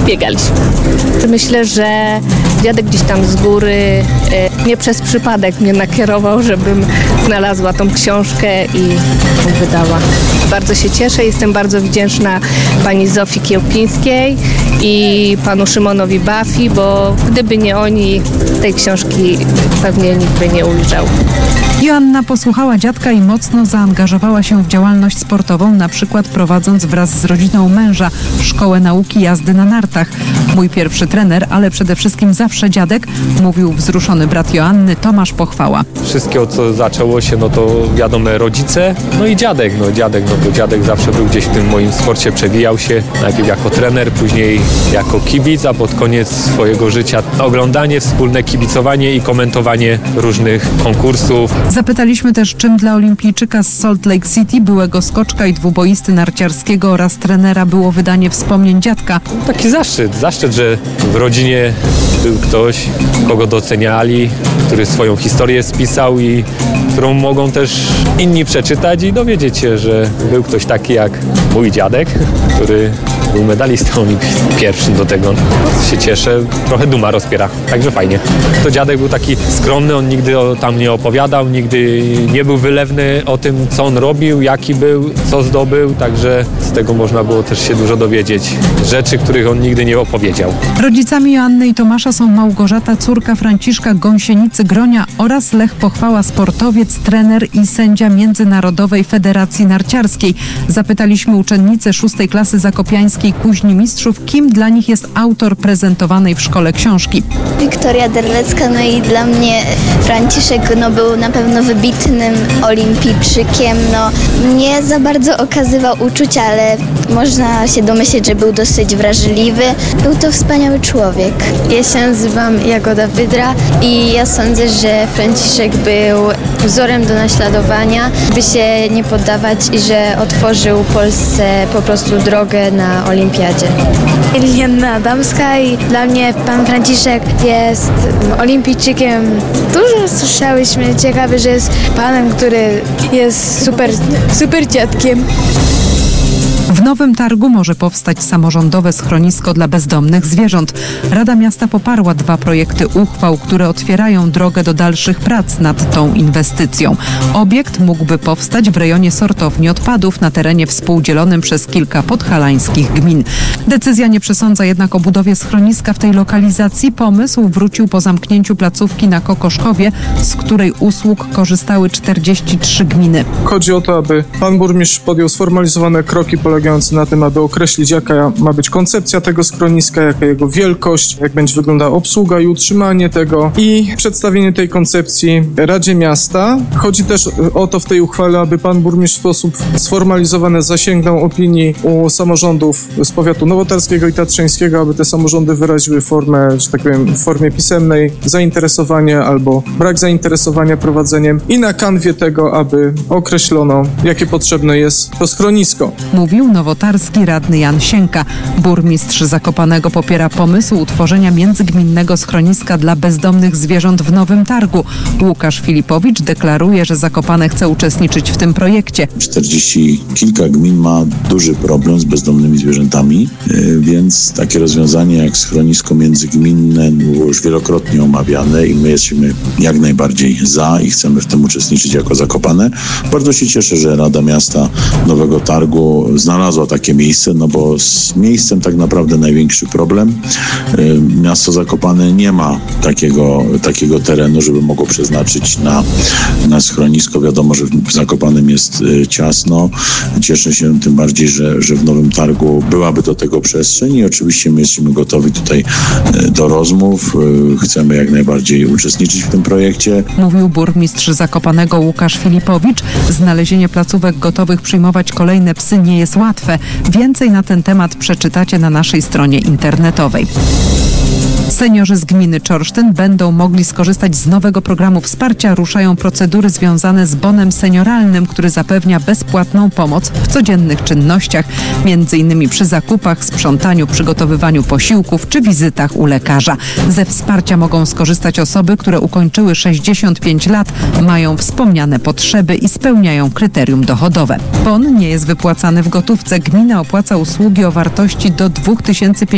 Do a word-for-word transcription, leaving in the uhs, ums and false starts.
biegaliśmy. Myślę, że dziadek gdzieś tam z góry nie przez przypadek mnie nakierował, żebym znalazła tą książkę i ją wydała. Bardzo się cieszę, jestem bardzo wdzięczna pani Zofii Kiełpińskiej i panu Szymonowi Bafi, bo gdyby nie oni, tej książki pewnie nikt by nie ujrzał. Joanna posłuchała dziadka i mocno zaangażowała się w działalność sportową, na przykład prowadząc wraz z rodziną męża szkołę nauki jazdy na nartach. Mój pierwszy trener, ale przede wszystkim zawsze dziadek, mówił wzruszony brat Joanny Tomasz Pochwała. Wszystkiego, co zaczęło się, no to wiadome rodzice, no i dziadek. No dziadek, no to dziadek zawsze był gdzieś w tym moim sporcie, przewijał się. Najpierw jako trener, później jako kibic, a pod koniec swojego życia oglądanie, wspólne kibicowanie i komentowanie różnych konkursów. Zapytaliśmy też, czym dla olimpijczyka z Salt Lake City, byłego skoczka i dwuboisty narciarskiego oraz trenera było wydanie wspomnień dziadka. Taki zaszczyt, zaszczyt, że w rodzinie był ktoś, kogo doceniali, który swoją historię spisał i którą mogą też inni przeczytać i dowiedzieć się, że był ktoś taki jak mój dziadek, który był medalistą olimpijskim, pierwszym do tego. Bardzo się cieszę, trochę duma rozpiera, także fajnie. To dziadek był taki skromny, on nigdy o, tam nie opowiadał, nigdy nie był wylewny o tym, co on robił, jaki był, co zdobył, także z tego można było też się dużo dowiedzieć. Rzeczy, których on nigdy nie opowiedział. Rodzicami Joanny i Tomasza są Małgorzata, córka Franciszka Gąsienicy-Gronia oraz Lech Pochwała, sportowiec, trener i sędzia Międzynarodowej Federacji Narciarskiej. Zapytaliśmy uczennicę szóstej klasy zakopiańskiej Kuźni Mistrzów, kim dla nich jest autor prezentowanej w szkole książki. Wiktoria Derlecka, no i dla mnie Franciszek no, był na pewno wybitnym olimpijczykiem. No, nie za bardzo okazywał uczucia, ale można się domyśleć, że był dosyć wrażliwy. Był to wspaniały człowiek. Ja się nazywam Jagoda Wydra i ja sądzę, że Franciszek był wzorem do naśladowania, by się nie poddawać i że otworzył Polsce po prostu drogę na olimpiadzie. Eliana Adamska i dla mnie pan Franciszek jest olimpijczykiem. Dużo słyszałyśmy, ciekawe, że jest panem, który jest super, super dziadkiem. W Nowym Targu może powstać samorządowe schronisko dla bezdomnych zwierząt. Rada Miasta poparła dwa projekty uchwał, które otwierają drogę do dalszych prac nad tą inwestycją. Obiekt mógłby powstać w rejonie sortowni odpadów na terenie współdzielonym przez kilka podhalańskich gmin. Decyzja nie przesądza jednak o budowie schroniska w tej lokalizacji. Pomysł wrócił po zamknięciu placówki na Kokoszkowie, z której usług korzystały czterdzieści trzy gminy. Chodzi o to, aby pan burmistrz podjął sformalizowane kroki polegające na tym, aby określić, jaka ma być koncepcja tego schroniska, jaka jego wielkość, jak będzie wyglądała obsługa i utrzymanie tego i przedstawienie tej koncepcji Radzie Miasta. Chodzi też o to w tej uchwale, aby pan burmistrz w sposób sformalizowany zasięgnął opinii u samorządów z powiatu nowotarskiego i tatrzańskiego, aby te samorządy wyraziły formę, że tak powiem, w formie pisemnej zainteresowanie albo brak zainteresowania prowadzeniem i na kanwie tego, aby określono, jakie potrzebne jest to schronisko. Mówił nowotarski radny Jan Sienka. Burmistrz Zakopanego popiera pomysł utworzenia międzygminnego schroniska dla bezdomnych zwierząt w Nowym Targu. Łukasz Filipowicz deklaruje, że Zakopane chce uczestniczyć w tym projekcie. czterdzieści kilka gmin ma duży problem z bezdomnymi zwierzętami, więc takie rozwiązanie jak schronisko międzygminne było już wielokrotnie omawiane i my jesteśmy jak najbardziej za i chcemy w tym uczestniczyć jako Zakopane. Bardzo się cieszę, że Rada Miasta Nowego Targu znalazła takie miejsce, no bo z miejscem tak naprawdę największy problem. Miasto Zakopane nie ma takiego, takiego terenu, żeby mogło przeznaczyć na, na schronisko. Wiadomo, że w Zakopanem jest ciasno. Cieszę się tym bardziej, że, że w Nowym Targu byłaby do tego przestrzeń i oczywiście my jesteśmy gotowi tutaj do rozmów. Chcemy jak najbardziej uczestniczyć w tym projekcie. Mówił burmistrz Zakopanego Łukasz Filipowicz. Znalezienie placówek gotowych przyjmować kolejne psy nie jest łatwe. Więcej na ten temat przeczytacie na naszej stronie internetowej. Seniorzy z gminy Czorsztyn będą mogli skorzystać z nowego programu wsparcia. Ruszają procedury związane z bonem senioralnym, który zapewnia bezpłatną pomoc w codziennych czynnościach, między innymi przy zakupach, sprzątaniu, przygotowywaniu posiłków czy wizytach u lekarza. Ze wsparcia mogą skorzystać osoby, które ukończyły sześćdziesiąt pięć lat, mają wspomniane potrzeby i spełniają kryterium dochodowe. Bon nie jest wypłacany w gotówce. Gmina opłaca usługi o wartości do dwa tysiące pięćset